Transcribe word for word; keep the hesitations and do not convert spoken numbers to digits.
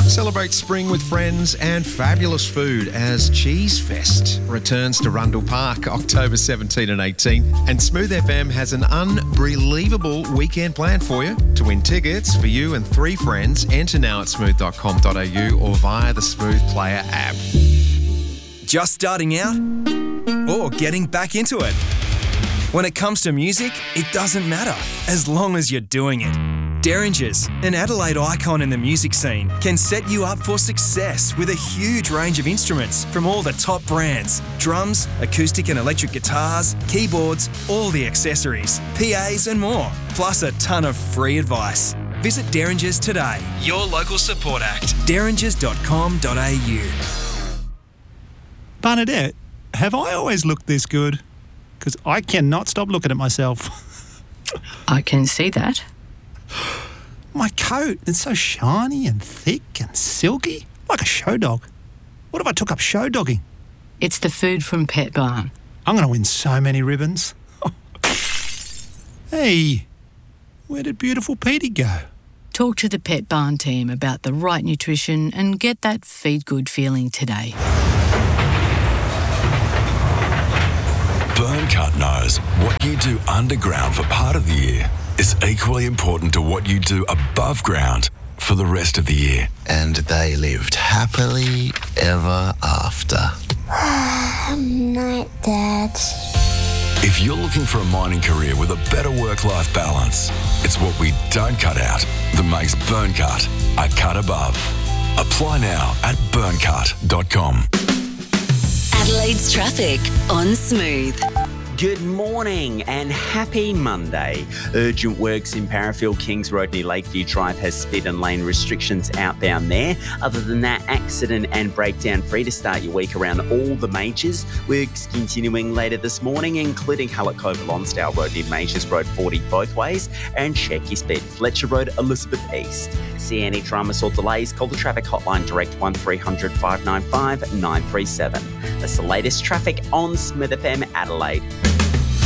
Celebrate spring with friends and fabulous food as Cheese Fest returns to Rundle Park October seventeenth and eighteenth. And Smooth F M has an unbelievable weekend planned for you. To win tickets for you and three friends, enter now at smooth dot com dot a u or via the Smooth Player app. Just starting out or getting back into it? When it comes to music, it doesn't matter as long as you're doing it. Derringers, an Adelaide icon in the music scene, can set you up for success with a huge range of instruments from all the top brands. Drums, acoustic and electric guitars, keyboards, all the accessories, P As and more, plus a ton of free advice. Visit Derringers today, your local support act, derringers dot com dot a u. Bernadette, have I always looked this good? Because I cannot stop looking at myself. I can see that. My coat, it's so shiny and thick and silky, like a show dog. What if I took up show dogging? It's the food from Pet Barn. I'm going to win so many ribbons. Hey, where did beautiful Petey go? Talk to the Pet Barn team about the right nutrition and get that feed good feeling today. Burncut knows what you do underground for part of the year is equally important to what you do above ground for the rest of the year. And they lived happily ever after. Night, Dad. If you're looking for a mining career with a better work-life balance, it's what we don't cut out that makes Burncut a cut above. Apply now at burncut dot com. Adelaide's traffic on Smooth. Good morning and happy Monday. Urgent works in Parafield Kings Road near Lakeview Drive has speed and lane restrictions outbound there. Other than that, accident and breakdown free to start your week around all the majors. Works continuing later this morning, including Hallett Cove, Lonsdale Road near Majors Road forty both ways, and check your speed, Fletcher Road, Elizabeth East. See any dramas or delays, call the traffic hotline direct one three hundred five nine five nine three seven. That's the latest traffic on Smooth F M Adelaide.